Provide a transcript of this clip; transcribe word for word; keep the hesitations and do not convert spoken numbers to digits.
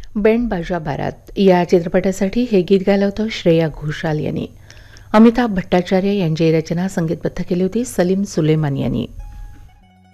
Band बाजा बारात या चित्रपटासाठी हे गीत गायलं होतं श्रेया घोषाल यांनी. अमिताभ भट्टाचार्य यांची रचना संगीतबद्ध केली होती सलीम सुलेमान यांनी.